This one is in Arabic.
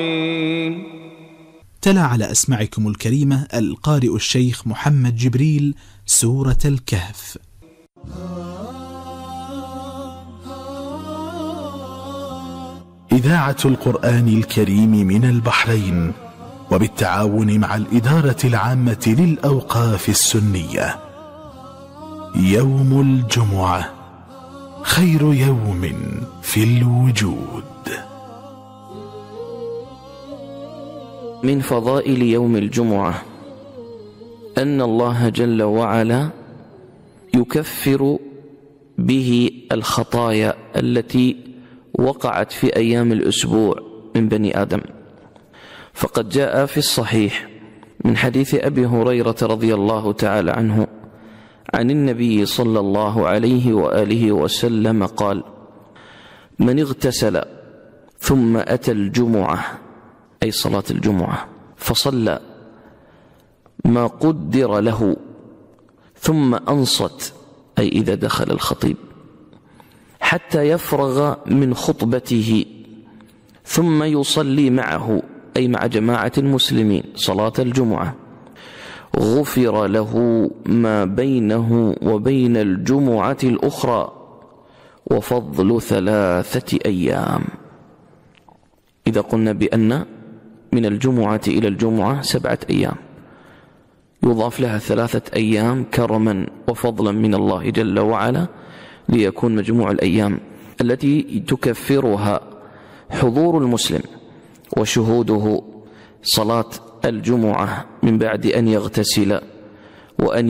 تلا على أسماعكم الكريمة القارئ الشيخ محمد جبريل سورة الكهف. إذاعة القرآن الكريم من البحرين وبالتعاون مع الإدارة العامة للأوقاف السنية. يوم الجمعة خير يوم في الوجود. من فضائل يوم الجمعة أن الله جل وعلا يكفر به الخطايا التي وقعت في أيام الأسبوع من بني آدم. فقد جاء في الصحيح من حديث أبي هريرة رضي الله تعالى عنه عن النبي صلى الله عليه وآله وسلم قال: من اغتسل ثم أتى الجمعة، أي صلاة الجمعة، فصلى ما قدر له ثم أنصت، أي إذا دخل الخطيب، حتى يفرغ من خطبته ثم يصلي معه، أي مع جماعة المسلمين، صلاة الجمعة، غفر له ما بينه وبين الجمعة الأخرى وفضل 3 أيام. إذا قلنا بأن من الجمعة إلى الجمعة 7 أيام، يضاف لها 3 أيام كرما وفضلا من الله جل وعلا، ليكون مجموع الأيام التي تكفرها حضور المسلم وشهوده صلاة الجمعة من بعد أن يغتسل وأن